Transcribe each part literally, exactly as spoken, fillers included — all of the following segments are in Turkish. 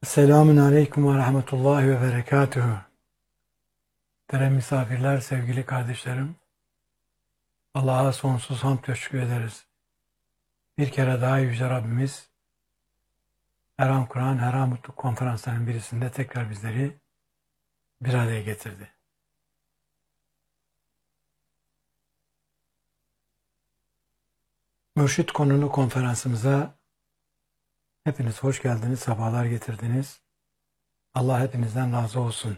Selamun Aleyküm ve Rahmetullahi ve Berekatuhu. Muhterem misafirler, sevgili kardeşlerim, Allah'a sonsuz hamd ve şükür ederiz. Bir kere daha Yüce Rabbimiz, Erham Kur'an, Erham Mutluluk konferanslarının birisinde tekrar bizleri bir araya getirdi. Mürşit konulu konferansımıza hepiniz hoş geldiniz, sabahlar getirdiniz. Allah hepinizden razı olsun.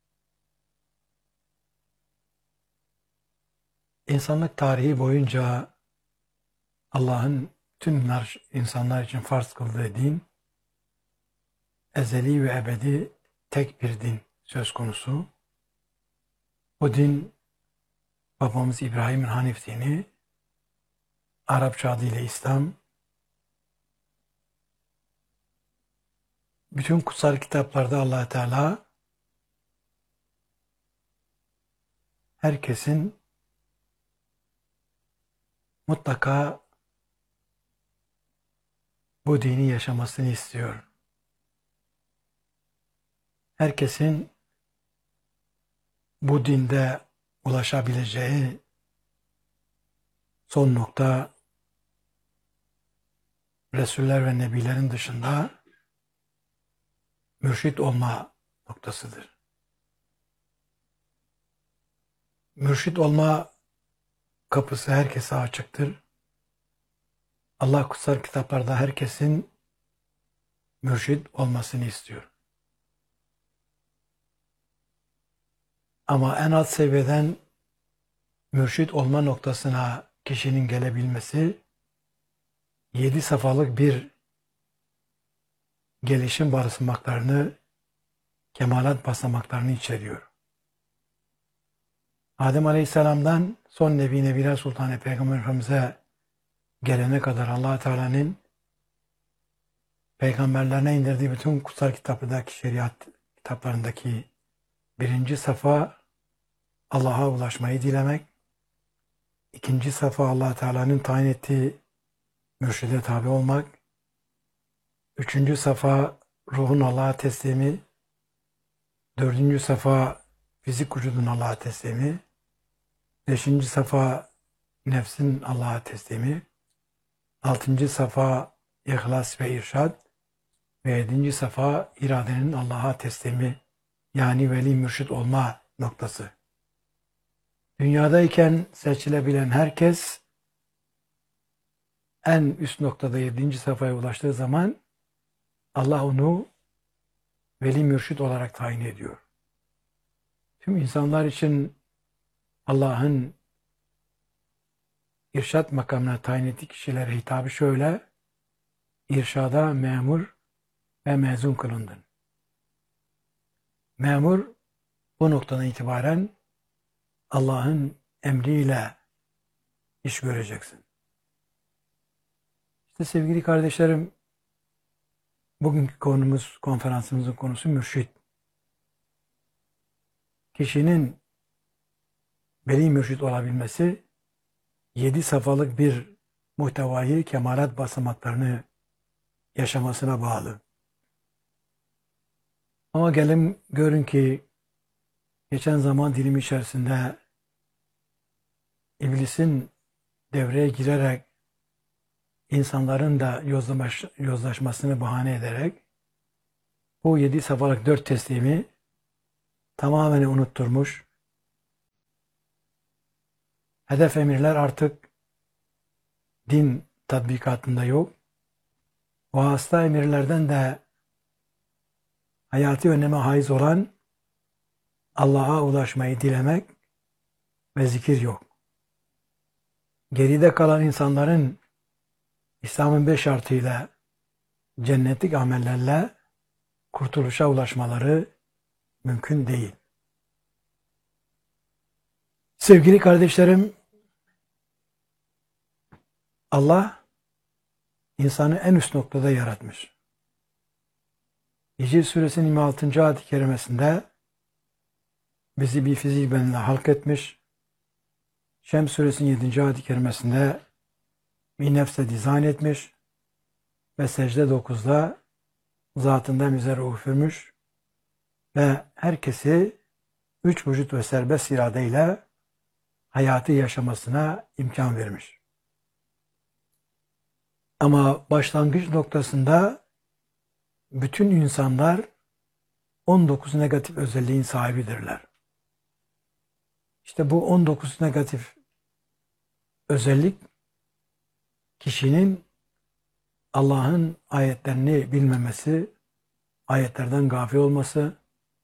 İnsanlık tarihi boyunca Allah'ın tüm insanlar için farz kıldığı din, ezeli ve ebedi tek bir din söz konusu. Bu din babamız İbrahim'in Hanif dini, Arapça adıyla İslam. Bütün kutsal kitaplarda Allah Teala herkesin mutlaka bu dini yaşamasını istiyor. Herkesin bu dinde ulaşabileceği son nokta Resuller ve Nebilerin dışında mürşit olma noktasıdır. Mürşit olma kapısı herkese açıktır. Allah kutsal kitaplarda herkesin mürşit olmasını istiyor. Ama en alt seviyeden mürşit olma noktasına kişinin gelebilmesi yedi safhalık bir gelişim basamaklarını, kemalat basamaklarını içeriyor. Adem Aleyhisselam'dan son Nebi Nebiler Sultanı Peygamber Efendimiz'e gelene kadar Allah Teala'nın peygamberlerine indirdiği bütün kutsal kitaplardaki şeriat kitaplarındaki birinci safa Allah'a ulaşmayı dilemek, ikinci safa Allah Teala'nın tayin ettiği mürşide tabi olmak, üçüncü safa ruhun Allah'a teslimi, dördüncü safa fizik vücudun Allah'a teslimi, beşinci safa nefsin Allah'a teslimi, altıncı safa ihlas ve irşad ve yedinci safa iradenin Allah'a teslimi, yani veli mürşit olma noktası. Dünyadayken seçilebilen herkes en üst noktada yedinci safhaya ulaştığı zaman Allah onu veli mürşit olarak tayin ediyor. Tüm insanlar için Allah'ın irşad makamına tayin ettiği kişilere hitabı şöyle: irşada memur ve mezun kılındın. Memur bu noktadan itibaren Allah'ın emriyle iş göreceksin. İşte sevgili kardeşlerim, bugünkü konumuz, konferansımızın konusu mürşit. Kişinin veli mürşit olabilmesi, yedi safhalık bir muhtevayı, kemalat basamaklarını yaşamasına bağlı. Ama gelin görün ki geçen zaman dilimi içerisinde iblisin devreye girerek insanların da yozlaş, yozlaşmasını bahane ederek bu yedi safhalık dört teslimi tamamen unutturmuş. Hedef emirler artık din tatbikatında yok. Vasıta emirlerden de hayati öneme haiz olan Allah'a ulaşmayı dilemek ve zikir yok. Geride kalan insanların İslam'ın beş şartıyla cennetlik amellerle kurtuluşa ulaşmaları mümkün değil. Sevgili kardeşlerim, Allah insanı en üst noktada yaratmış. Hicr Suresinin yirmi altıncı ayet-i kerimesinde bizi bir fizik bedenle halk etmiş. Şems Suresinin yedinci ayet-i kerimesinde bir nefse dizayn etmiş. Ve secde dokuzda zatından bize ruh üfürmüş ve herkesi üç vücut ve serbest iradeyle hayatı yaşamasına imkan vermiş. Ama başlangıç noktasında bütün insanlar on dokuz negatif özelliğin sahibidirler. İşte bu on dokuz negatif özellik kişinin Allah'ın ayetlerini bilmemesi, ayetlerden gafil olması,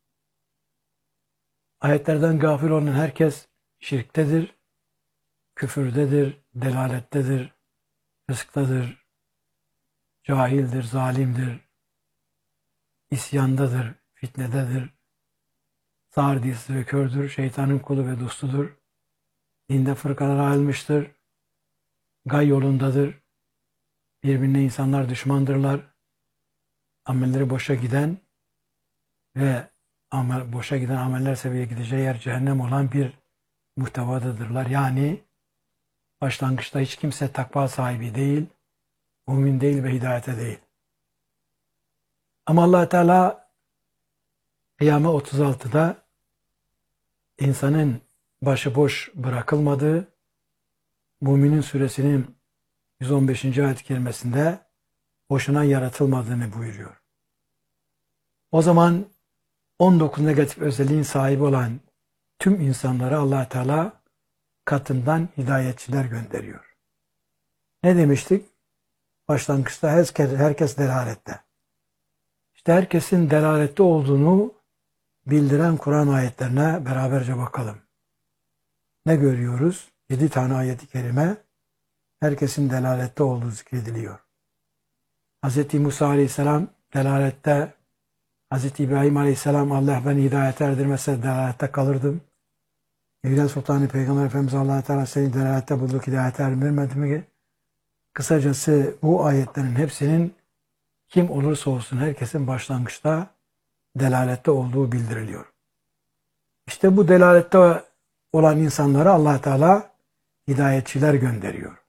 ayetlerden gafil olan herkes şirktedir, küfürdedir, delalettedir, fısktadır, cahildir, zalimdir, isyandadır, fitnededir, sağır dilsiz ve kördür, şeytanın kulu ve dostudur, dinde fırkalara ayrılmıştır, gay yolundadır, birbirine insanlar düşmandırlar, amelleri boşa giden ve amel, boşa giden ameller sebebiyle gideceği yer cehennem olan bir muhtevadadırlar. Yani başlangıçta hiç kimse takva sahibi değil, mümin değil ve hidayete değil. Ama Allah Teala Kıyame otuz altıda insanın başıboş bırakılmadığı, Müminin suresinin yüz on beşinci ayet-i kerimesinde boşuna yaratılmadığını buyuruyor. O zaman on dokuz negatif özelliğin sahibi olan tüm insanlara Allah Teala katından hidayetçiler gönderiyor. Ne demiştik? Başlangıçta herkes, herkes delalette. İşte herkesin delalette olduğunu bildiren Kur'an ayetlerine beraberce bakalım. Ne görüyoruz? Yedi tane ayet-i kerime herkesin delalette olduğu zikrediliyor. Hz. Musa Aleyhisselam delalette, Hz. İbrahim Aleyhisselam Allah beni hidayete erdirmezse delalette kalırdım. Evliya Sultanı Peygamber Efendimiz Allah Teala seni delalette bulduk, hidayete erdirmedi mi? Kısacası bu ayetlerin hepsinin kim olursa olsun herkesin başlangıçta delalette olduğu bildiriliyor. İşte bu delalette olan insanlara Allah Teala hidayetçiler gönderiyor.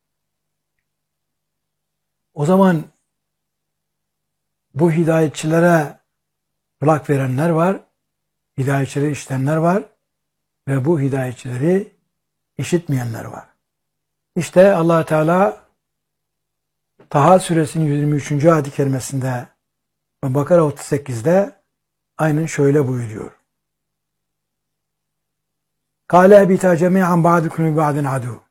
O zaman bu hidayetçilere kulak verenler var, hidayetçileri işitenler var ve bu hidayetçileri işitmeyenler var. İşte Allah Teala Taha suresinin yüz yirmi üçüncü ayet-i kerimesinde ve Bakara otuz sekizde aynen şöyle buyuruyor. Kâle ebitâ cemî'an ba'dukum li ba'din adû.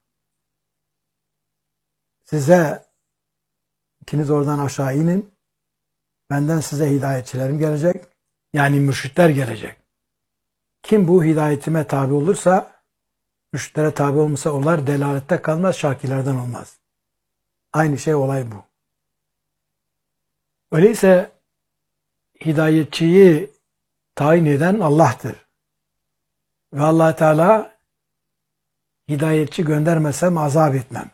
Size ikiniz oradan aşağı inin. Benden size hidayetçilerim gelecek. Yani mürşitler gelecek. Kim bu hidayetime tabi olursa, mürşitlere tabi olmasa onlar delalette kalmaz, şakirlerden olmaz. Aynı şey olay bu. Öyleyse hidayetçiyi tayin eden Allah'tır. Ve Allah Teala hidayetçi göndermesem azap etmem.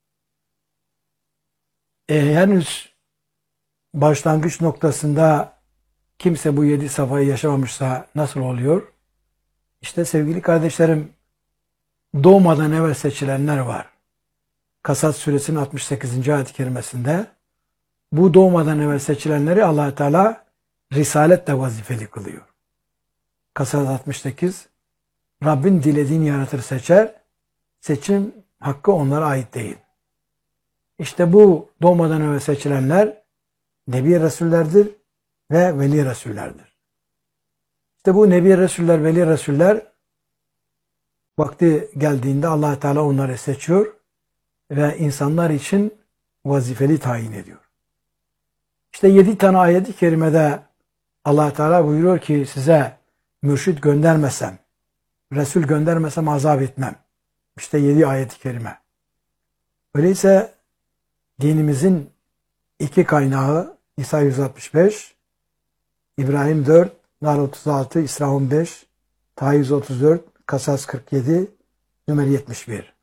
E, henüz başlangıç noktasında kimse bu yedi safhayı yaşamamışsa nasıl oluyor? İşte sevgili kardeşlerim, doğmadan evvel seçilenler var. Kasas suresinin altmış sekizinci ayet-i kerimesinde bu doğmadan evvel seçilenleri Allah Teala risaletle vazifeli kılıyor. Kasas altmış sekiz Rabbin dilediğini yaratır seçer, seçim hakkı onlara ait değil. İşte bu doğmadan evvel seçilenler Nebi Resullerdir ve Veli Resullerdir. İşte bu Nebi Resuller, Veli Resuller vakti geldiğinde Allah Teala onları seçiyor ve insanlar için vazifeli tayin ediyor. İşte yedi tane ayet-i kerimede Allah Teala buyuruyor ki size mürşit göndermesem, Resul göndermesem azap etmem. İşte yedi ayet-i kerime. Öyleyse dinimizin iki kaynağı İsa yüz altmış beş, İbrahim dört, Nahl otuz altı, İsra on beş, Taha yüz otuz dört, Kasas kırk yedi, Zümer yetmiş bir.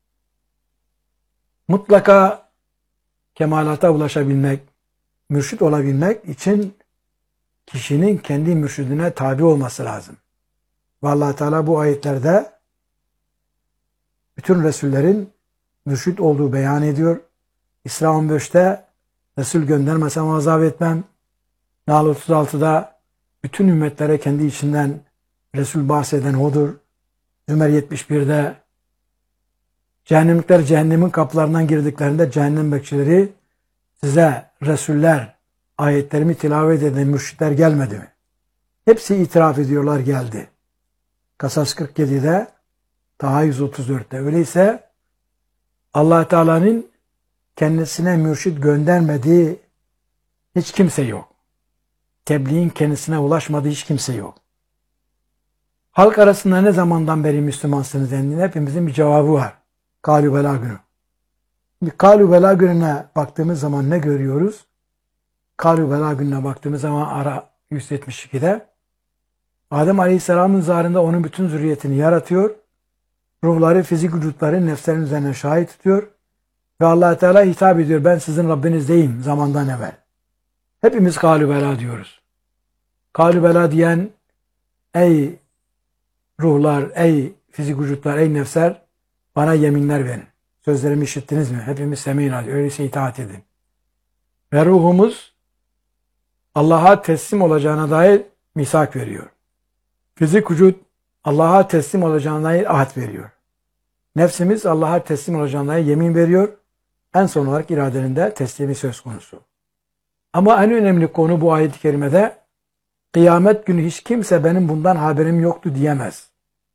Mutlaka kemalata ulaşabilmek, mürşit olabilmek için kişinin kendi mürşidine tabi olması lazım. Ve Allah Teala bu ayetlerde bütün Resullerin mürşit olduğu beyan ediyor. İsra on beşte Resul göndermesem azap etmem. Nahl otuz altıda bütün ümmetlere kendi içinden Resul bahseden odur. Zümer yetmiş birde cehennemlikler cehennemin kapılarından girdiklerinde cehennem bekçileri size Resuller, ayetlerimi tilavet eden mürşitler gelmedi mi? Hepsi itiraf ediyorlar geldi. Kasas kırk yedide, Taha yüz otuz dörtte. Öyleyse Allah Teala'nın kendisine mürşit göndermediği hiç kimse yok. Tebliğin kendisine ulaşmadığı hiç kimse yok. Halk arasında ne zamandan beri Müslümansınız dendiğinde hepimizin bir cevabı var. Kâlü belâ günü. Bir Kâlü belâ gününe baktığımız zaman ne görüyoruz? Kâlü belâ gününe baktığımız zaman Ara yüz yetmiş ikide Adem Aleyhisselam'ın zarında onun bütün zürriyetini yaratıyor. Ruhları, fizik vücutları nefslerin üzerine şahit tutuyor. Ve Allah Teala hitap ediyor. Ben sizin Rabbinizdeyim zamandan evvel. Hepimiz kâlü belâ diyoruz. Kâlü belâ diyen ey ruhlar, ey fizik vücutlar, ey nefsler bana yeminler verin. Sözlerimi işittiniz mi? Hepimiz semin hadi. Öyleyse itaat edin. Ve ruhumuz Allah'a teslim olacağına dair misak veriyor. Fizik vücut Allah'a teslim olacağına dair ahd veriyor. Nefsimiz Allah'a teslim olacağına dair yemin veriyor. En son olarak iradelerinde teslimi söz konusu. Ama en önemli konu bu ayet-i kerimede kıyamet günü hiç kimse benim bundan haberim yoktu diyemez.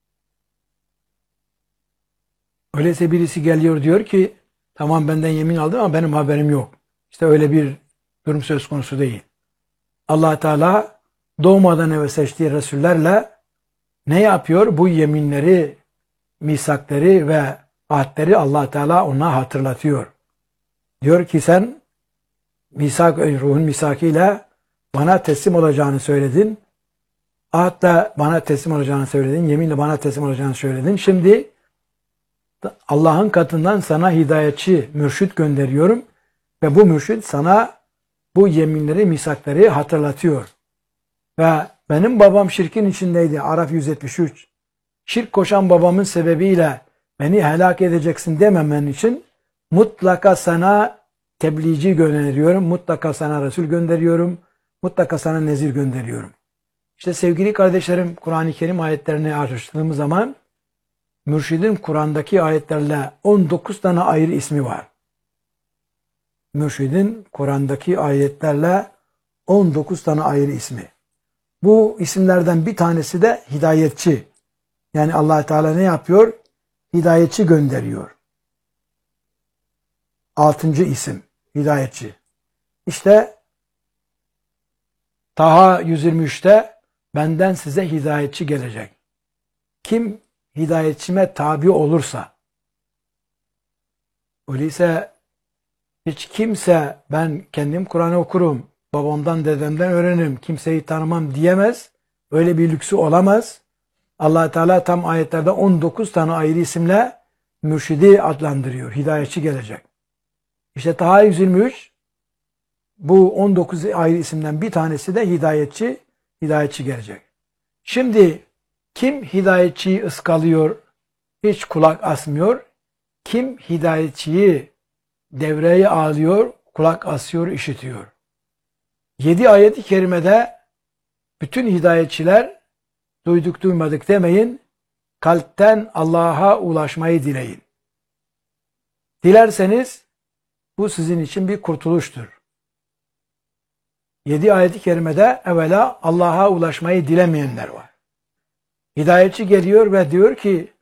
Öyleyse birisi geliyor diyor ki tamam benden yemin aldım ama benim haberim yok. İşte öyle bir durum söz konusu değil. Allah Teala doğmadan evvel seçtiği Resullerle ne yapıyor? Bu yeminleri, misakları ve ahdleri Allah Teala ona hatırlatıyor. Diyor ki sen misak, ruhun misakıyla bana teslim olacağını söyledin. Ahtle bana teslim olacağını söyledin. Yeminle bana teslim olacağını söyledin. Şimdi Allah'ın katından sana hidayetçi, mürşit gönderiyorum. Ve bu mürşit sana bu yeminleri, misakları hatırlatıyor. Ve benim babam şirkin içindeydi. Araf yüz yetmiş üç. Şirk koşan babamın sebebiyle beni helak edeceksin dememen için mutlaka sana tebliğci gönderiyorum. Mutlaka sana Resul gönderiyorum. Mutlaka sana nezir gönderiyorum. İşte sevgili kardeşlerim, Kur'an-ı Kerim ayetlerini araştırdığımız zaman mürşidin Kur'an'daki ayetlerle on dokuz tane ayrı ismi var. Mürşidin Kur'an'daki ayetlerle on dokuz tane ayrı ismi. Bu isimlerden bir tanesi de hidayetçi. Yani Allah Teala ne yapıyor? Hidayetçi gönderiyor. Altıncı isim hidayetçi. İşte Taha yüz yirmi üçte benden size hidayetçi gelecek. Kim hidayetçime tabi olursa, öyleyse hiç kimse ben kendim Kur'an'ı okurum, babamdan dedemden öğrenirim, kimseyi tanımam diyemez. Öyle bir lüksü olamaz. Allah Teala tam ayetlerde on dokuz tane ayrı isimle mürşidi adlandırıyor. Hidayetçi gelecek. İşte Taha yüz yirmi üç bu on dokuz ayrı isimden bir tanesi de hidayetçi, hidayetçi gelecek. Şimdi kim hidayetçiyi ıskalıyor, hiç kulak asmıyor? Kim hidayetçiyi devreye alıyor, kulak asıyor, işitiyor? Yedi ayet-i kerimede bütün hidayetçiler duyduk duymadık demeyin, kalpten Allah'a ulaşmayı dileyin. Dilerseniz bu sizin için bir kurtuluştur. Yedi ayet-i kerimede evvela Allah'a ulaşmayı dilemeyenler var. Hidayetçi geliyor ve diyor ki